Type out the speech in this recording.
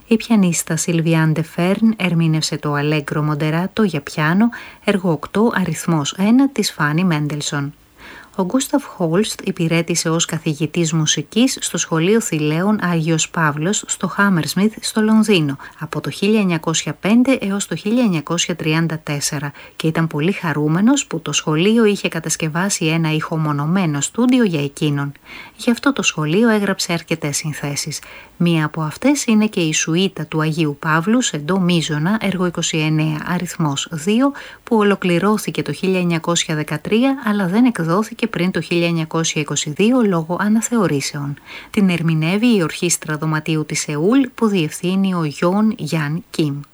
Η πιανίστα Σιλβιάν ντε Φέρν ερμήνευσε το Αλέγκρο Μοντεράτο για πιάνο, έργο 8 αριθμός 1 της Φάνι Μέντελσον. Ο Γκούσταφ Χόλστ υπηρέτησε ως καθηγητής μουσικής στο Σχολείο Θηλαίων Άγιος Παύλος στο Χάμερσμιθ στο Λονδίνο από το 1905 έως το 1934 και ήταν πολύ χαρούμενος που το σχολείο είχε κατασκευάσει ένα ηχομονωμένο στούντιο για εκείνον. Γι' αυτό το σχολείο έγραψε αρκετές συνθέσεις. Μία από αυτές είναι και η Σουίτα του Αγίου Παύλου σε ντο μίζωνα, έργο 29, αριθμός 2, που ολοκληρώθηκε το 1913 αλλά δεν εκδόθηκε πριν το 1922 λόγω αναθεωρήσεων. Την ερμηνεύει η Ορχήστρα Δωματίου της Σεούλ που διευθύνει ο Γιον Γιάν Κιμ.